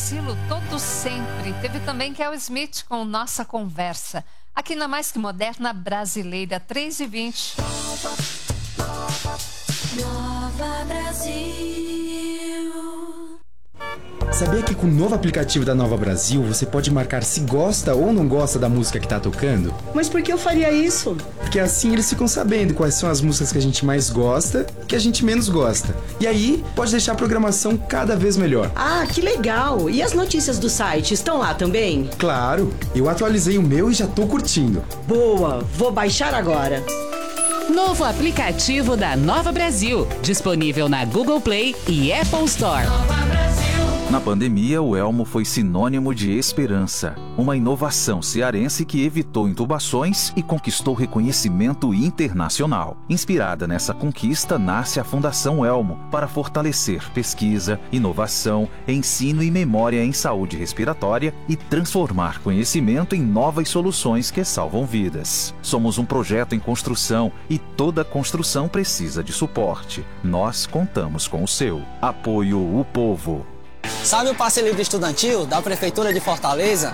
Tarsilo, todo sempre. Teve também Kel Smith com Nossa Conversa. Aqui na Mais Que Moderna Brasileira, 3h20. Nova Brasil. Sabia que com o novo aplicativo da Nova Brasil você pode marcar se gosta ou não gosta da música que tá tocando? Mas por que eu faria isso? Porque assim eles ficam sabendo quais são as músicas que a gente mais gosta e que a gente menos gosta. E aí pode deixar a programação cada vez melhor. Ah, que legal! E as notícias do site estão lá também? Claro, eu atualizei o meu e já tô curtindo. Boa, vou baixar agora. Novo aplicativo da Nova Brasil, disponível na Google Play e Apple Store. Na pandemia, o Elmo foi sinônimo de esperança. Uma inovação cearense que evitou intubações e conquistou reconhecimento internacional. Inspirada nessa conquista, nasce a Fundação Elmo para fortalecer pesquisa, inovação, ensino e memória em saúde respiratória e transformar conhecimento em novas soluções que salvam vidas. Somos um projeto em construção e toda construção precisa de suporte. Nós contamos com o seu. Apoio o povo. Sabe o passe livre estudantil da Prefeitura de Fortaleza?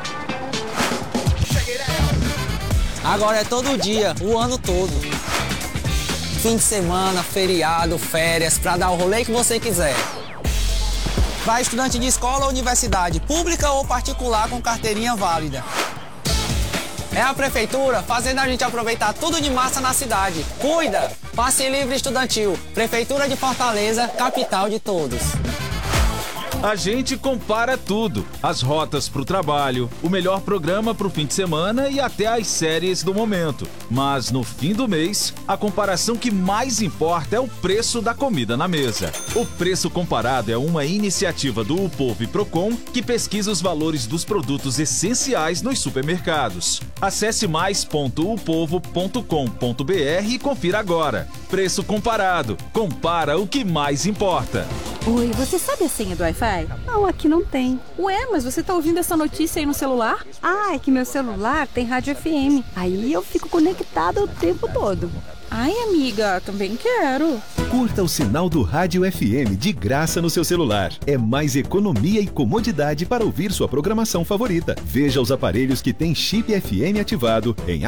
Agora é todo dia, o ano todo. Fim de semana, feriado, férias, para dar o rolê que você quiser. Para estudante de escola ou universidade, pública ou particular com carteirinha válida. É a Prefeitura fazendo a gente aproveitar tudo de massa na cidade. Cuida! Passe livre estudantil. Prefeitura de Fortaleza, capital de todos. A gente compara tudo, as rotas para o trabalho, o melhor programa para o fim de semana e até as séries do momento. Mas no fim do mês, a comparação que mais importa é o preço da comida na mesa. O Preço Comparado é uma iniciativa do Upovo e Procon que pesquisa os valores dos produtos essenciais nos supermercados. Acesse mais.upovo.com.br e confira agora. Preço Comparado. Compara o que mais importa. Oi, você sabe a senha do Wi-Fi? Não, aqui não tem. Ué, mas você tá ouvindo essa notícia aí no celular? Ah, é que meu celular tem rádio FM. Aí eu fico conectada o tempo todo. Ai, amiga, também quero. Curta o sinal do Rádio FM de graça no seu celular. É mais economia e comodidade para ouvir sua programação favorita. Veja os aparelhos que têm chip FM ativado em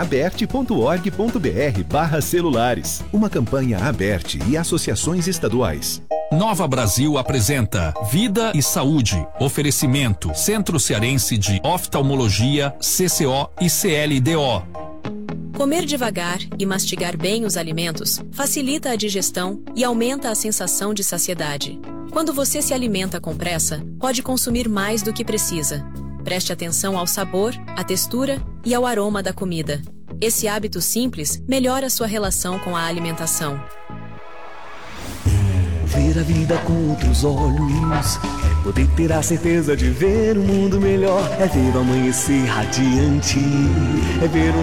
aberte.org.br/celulares. Uma campanha Aberte e associações estaduais. Nova Brasil apresenta Vida e Saúde. Oferecimento Centro Cearense de Oftalmologia, CCO e CLDO. Comer devagar e mastigar bem os alimentos facilita a digestão e aumenta a sensação de saciedade. Quando você se alimenta com pressa, pode consumir mais do que precisa. Preste atenção ao sabor, à textura e ao aroma da comida. Esse hábito simples melhora sua relação com a alimentação. Ver a vida com outros olhos é poder ter a certeza de ver um mundo melhor. É ver o amanhecer radiante, é ver o